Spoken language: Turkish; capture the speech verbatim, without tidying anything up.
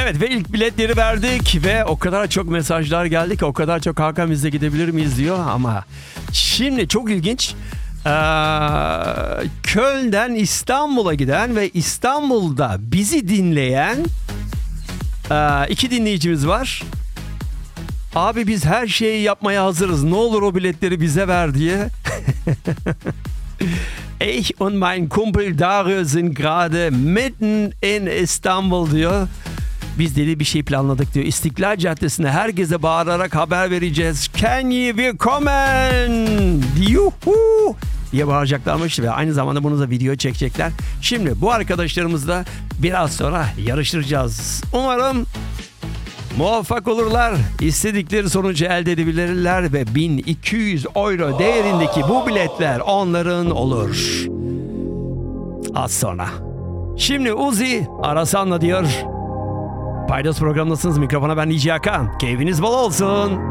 Evet ve ilk biletleri verdik ve o kadar çok mesajlar geldi ki o kadar çok Hakan bizle gidebilir miyiz diyor ama şimdi çok ilginç. Ee, Köln'den İstanbul'a giden ve İstanbul'da bizi dinleyen e, iki dinleyicimiz var. Abi biz her şeyi yapmaya hazırız. Ne olur o biletleri bize ver diye. Ich und mein Kumpel Dario sind gerade mitten in İstanbul diyor. Biz dedi bir şey planladık diyor. İstiklal Caddesi'ne herkese bağırarak haber vereceğiz. Can you willkommen? Yuhu! diye bağıracaklarmış ve aynı zamanda bunu da video çekecekler. Şimdi bu arkadaşlarımızla biraz sonra yarıştıracağız. Umarım muvaffak olurlar. İstedikleri sonucu elde edebilirler ve bin iki yüz euro değerindeki bu biletler onların olur. Az sonra. Şimdi Uzi Arasan'la diyor. Paydos programındasınız. Mikrofona ben D J Hakan. Keyfiniz bol olsun.